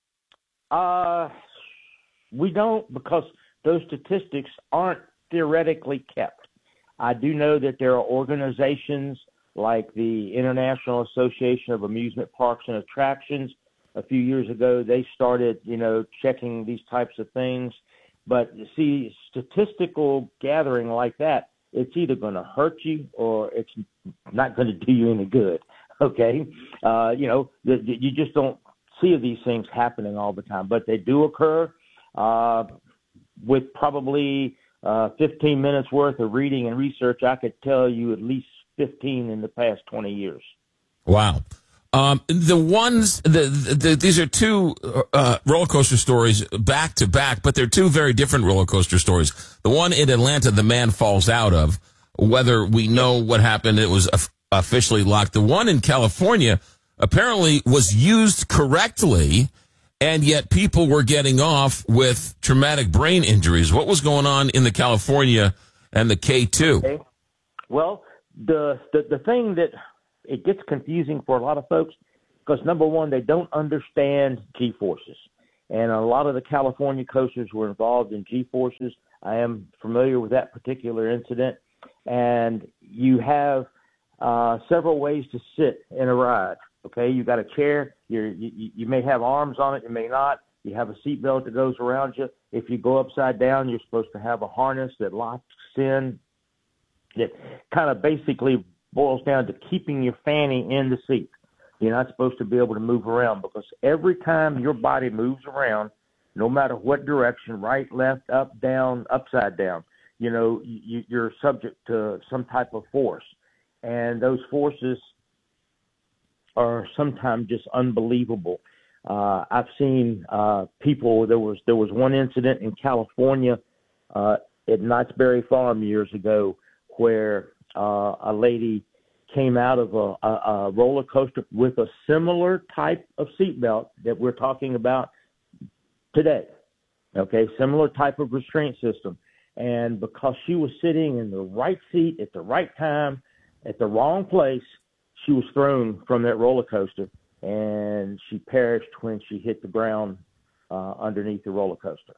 We don't, because those statistics aren't theoretically kept. I do know that there are organizations like the International Association of Amusement Parks and Attractions. A few years ago, they started, checking these types of things. But you see, statistical gathering like that, it's either going to hurt you or it's not going to do you any good. Okay, you just don't see these things happening all the time, but they do occur. With probably 15 minutes worth of reading and research, I could tell you at least 15 in the past 20 years. Wow. These are two roller coaster stories back to back, but they're two very different roller coaster stories. The one in Atlanta, the man falls out of. Whether we know what happened, it was officially locked. The one in California apparently was used correctly, and yet people were getting off with traumatic brain injuries. What was going on in the California and the K2? Okay. Well, the thing that it gets confusing for a lot of folks because, number one, they don't understand G-forces. And a lot of the California coasters were involved in G-forces. I am familiar with that particular incident. And you have several ways to sit in a ride. Okay, you got a chair. You may have arms on it. You may not. You have a seatbelt that goes around you. If you go upside down, you're supposed to have a harness that locks in. That kind of basically boils down to keeping your fanny in the seat. You're not supposed to be able to move around because every time your body moves around, no matter what direction, right, left, up, down, upside down, you're subject to some type of force. And those forces are sometimes just unbelievable. I've seen people, there was one incident in California at Knott's Berry Farm years ago where a lady came out of a roller coaster with a similar type of seatbelt that we're talking about today. Okay, similar type of restraint system. And because she was sitting in the right seat at the right time, at the wrong place, she was thrown from that roller coaster, and she perished when she hit the ground underneath the roller coaster.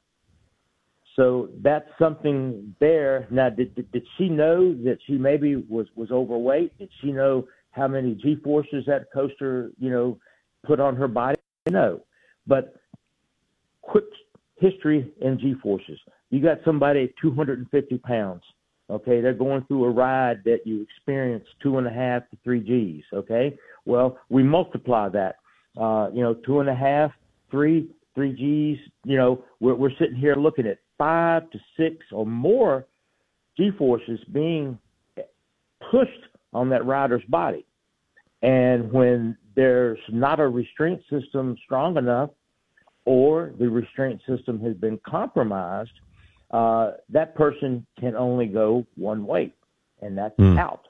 So that's something there. Now, did she know that she maybe was overweight? Did she know how many G-forces that coaster, put on her body? No. But quick history in G-forces. You got somebody at 250 pounds. Okay, they're going through a ride that you experience 2.5 to 3 Gs. Okay, well, we multiply that. 2.5, 3 Gs. We're sitting here looking at 5 to 6 or more G-forces being pushed on that rider's body. And when there's not a restraint system strong enough, or the restraint system has been compromised, that person can only go one way, and that's out.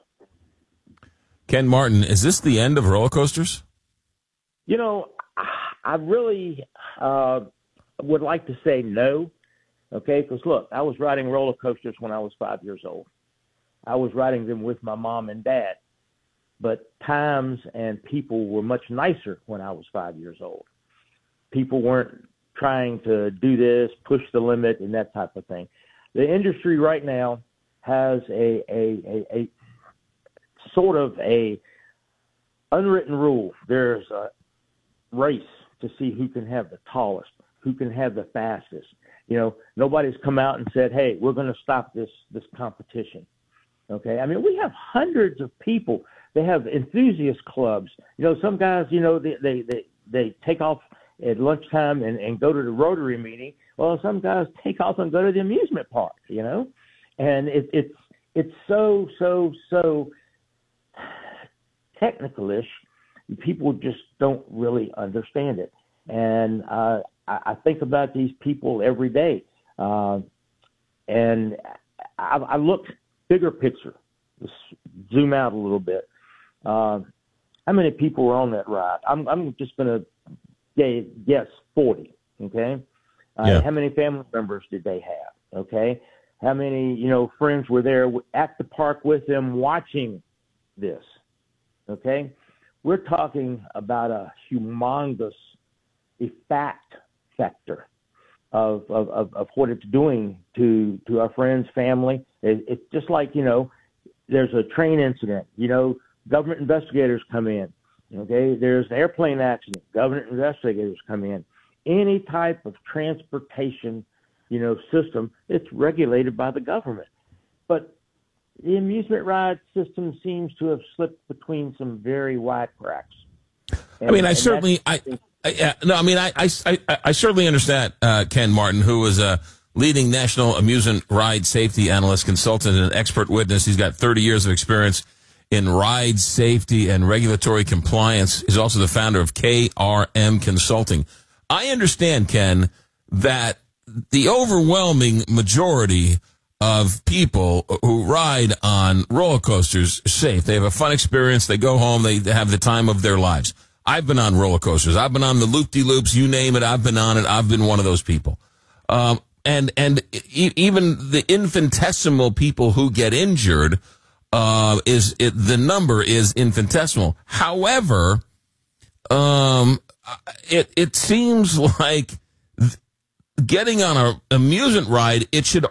Ken Martin, is this the end of roller coasters? I really would like to say no, okay? Because, look, I was riding roller coasters when I was 5 years old. I was riding them with my mom and dad. But times and people were much nicer when I was 5 years old. People weren't trying to do this, push the limit, and that type of thing. The industry right now has a sort of a unwritten rule. There's a race to see who can have the tallest, who can have the fastest. Nobody's come out and said, hey, we're going to stop this competition. Okay? I mean, we have hundreds of people. They have enthusiast clubs. Some guys, they take off at lunchtime and go to the Rotary meeting. Well, some guys take off and go to the amusement park, and it's so technical-ish. People just don't really understand it. And I think about these people every day. And I look bigger picture, let's zoom out a little bit. How many people were on that ride? I'm just going to guess 40, okay? How many family members did they have, okay? How many, friends were there at the park with them watching this, okay? We're talking about a humongous effect factor of what it's doing to our friends, family. It's just like, there's a train incident, government investigators come in. Okay, there's an airplane accident. Government investigators come in. Any type of transportation, system, it's regulated by the government. But the amusement ride system seems to have slipped between some very wide cracks. I certainly understand Ken Martin, who is a leading national amusement ride safety analyst, consultant, and expert witness. He's got 30 years of experience in ride safety and regulatory compliance. He's also the founder of KRM Consulting. I understand, Ken, that the overwhelming majority of people who ride on roller coasters are safe. They have a fun experience. They go home. They have the time of their lives. I've been on roller coasters. I've been on the loop-de-loops. You name it. I've been on it. I've been one of those people. And even the infinitesimal people who get injured, the number is infinitesimal. However, it seems like getting on an amusement ride, it should